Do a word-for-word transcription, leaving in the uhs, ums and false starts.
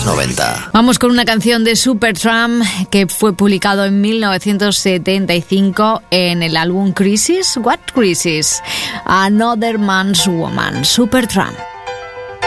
los noventa. Vamos con una canción de Supertramp que fue publicado en mil novecientos setenta y cinco en el álbum Crisis. What Crisis? Another Man's Woman. Supertramp.